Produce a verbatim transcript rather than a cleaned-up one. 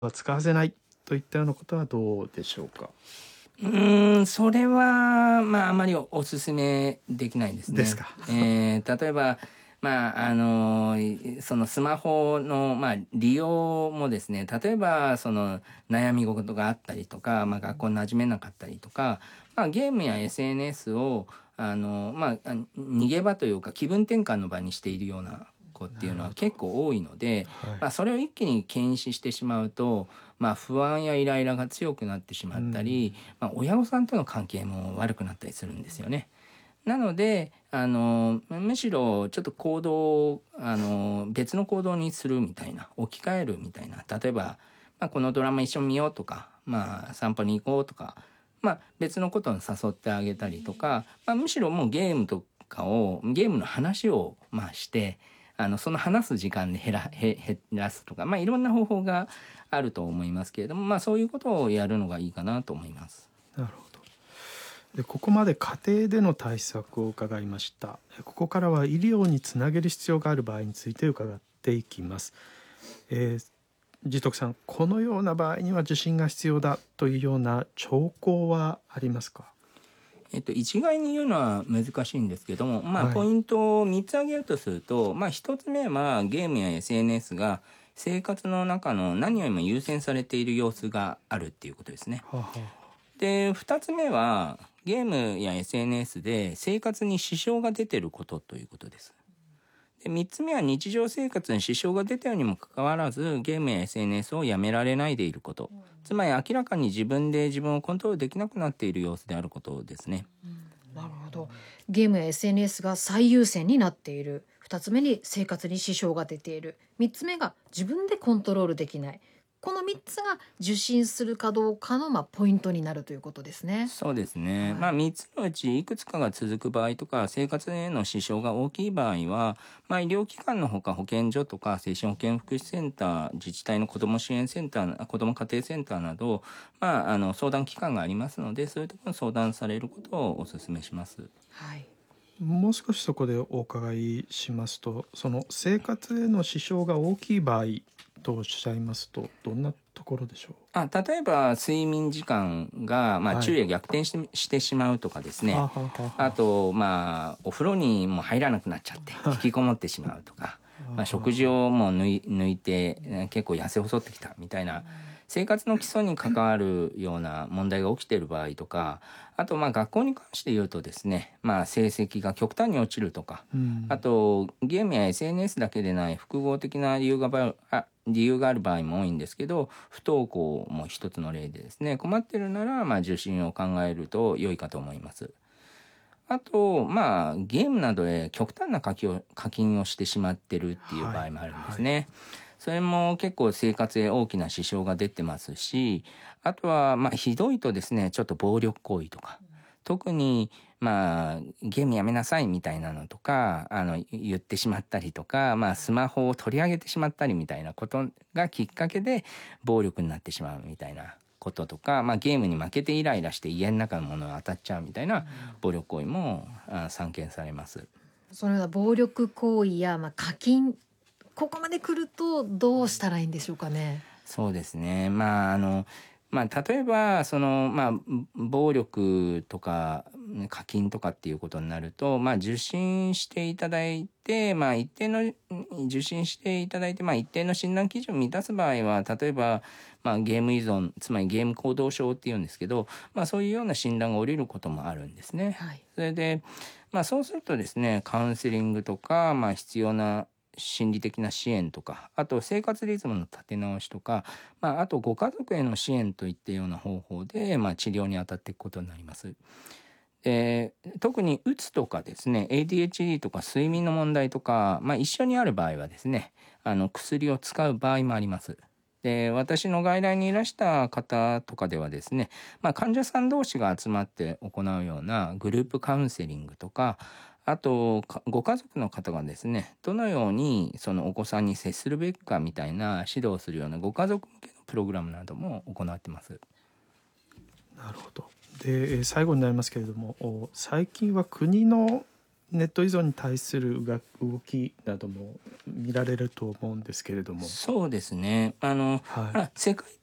は使わせないといったようなことはどうでしょうか。 うーん、それは、まあ、あまりお勧めできないですね。 ですか。 えー、例えば、まあ、あの、そのスマホの、まあ、利用もですね、例えば、その、悩み事があったりとか、まあ、学校に馴染めなかったりとか、まあ、ゲームや エスエヌエス を、あの、まあ、逃げ場というか、気分転換の場にしているような子っていうのは結構多いので、 はい、 まあ、それを一気に検視してしまうと、まあ、不安やイライラが強くなってしまったり、まあ、親御さんとの関係も悪くなったりするんですよね。なのであのむしろちょっと行動をあの別の行動にするみたいな、置き換えるみたいな、例えば、まあ、このドラマ一緒に見ようとか、まあ、散歩に行こうとか、まあ、別のことに誘ってあげたりとか、まあ、むしろもうゲームとかをゲームの話をまあしてあのその話す時間で減ら減減らすとか、まあ、いろんな方法があると思いますけれども、まあ、そういうことをやるのがいいかなと思います。 なるほど。でここまで家庭での対策を伺いました。ここからは医療につなげる必要がある場合について伺っていきます。えー、慈徳さん、このような場合には受診が必要だというような兆候はありますか。 えっと、一概に言うのは難しいんですけども、まあ、 はい、 ポイントをみっつ挙げるとすると、まあ、ひとつめはゲームや エスエヌエス が生活の中の何よりも優先されている様子があるっていうことですね。 ははで、ふたつめはゲームや エスエヌエス で生活に支障が出ていることということです。で、みっつめは日常生活に支障が出たようにもかかわらずゲームや エスエヌエス をやめられないでいること、つまり明らかに自分で自分をコントロールできなくなっている様子であることですね。 うん、なるほど。ゲームや エスエヌエス が最優先になっている、ふたつめに生活に支障が出ている、みっつめが自分でコントロールできない、このみっつが受診するかどうかのまあポイントになるということですね。 そうですね、 はい、 まあみっつのうちいくつかが続く場合とか生活への支障が大きい場合は、まあ、医療機関のほか保健所とか精神保健福祉センター、自治体の子ども支援センター、子ども家庭センターなど、まあ、あの相談機関がありますので、そういうところに相談されることをお勧めします。 はい、 もう少しそこでお伺いしますと、その生活への支障が大きい場合とおっしゃいますとどんなところでしょう。 あ、例えば睡眠時間が、まあ、昼夜逆転し、はい、してしまうとかですね。ははははあと、まあ、お風呂にも入らなくなっちゃって引きこもってしまうとか、まあ、食事をもう抜い、抜いて結構痩せ細ってきたみたいな、生活の基礎に関わるような問題が起きている場合とか、あとまあ学校に関して言うとですね、まあ、成績が極端に落ちるとか、うん、あとゲームや エスエヌエス だけでない複合的な理由があ理由がある場合も多いんですけど、不登校も一つの例でですね、困ってるならまあ受診を考えると良いかと思います。あと、まあ、ゲームなどで極端な課金を、課金をしてしまってるっていう場合もあるんですね。はいはい、それも結構生活へ大きな支障が出てますし、あとは、まあ、ひどいとですね、ちょっと暴力行為とか、特に、まあ、ゲームやめなさいみたいなのとか、あの、言ってしまったりとか、まあ、スマホを取り上げてしまったりみたいなことがきっかけで暴力になってしまうみたいなこととか、まあ、ゲームに負けてイライラして家の中のものが当たっちゃうみたいな暴力行為も散見されます。 そのような暴力行為や、まあ、課金、ここまで来るとどうしたらいいんでしょうかね。 そうですね。まあ、あの、まあ、例えば、その、まあ、暴力とか課金とかっていうことになると、まあ、受診していただいて、まあ、一定の、受診していただいて、まあ、一定の診断基準を満たす場合は、例えば、まあ、ゲーム依存、つまりゲーム行動症っていうんですけど、まあ、そういうような診断が下りることもあるんですね。はい、それで、まあ、そうするとですね、カウンセリングとか、まあ、必要な心理的な支援とか、あと生活リズムの立て直しとか、まあ、あとご家族への支援といったような方法で、まあ、治療に当たっていくことになります。で、特にうつとかですね、エーディーエイチディー とか睡眠の問題とか、まあ、一緒にある場合はですね、あの薬を使う場合もあります。で、私の外来にいらした方とかではですね、まあ、患者さん同士が集まって行うようなグループカウンセリングとか、あとご家族の方がですね、どのようにそのお子さんに接するべきかみたいな指導をするようなご家族向けのプログラムなども行ってます。 なるほど。で、最後になりますけれども、最近は国のネット依存に対する動きなども見られると思うんですけれども。 そうですね。あの、はい、世界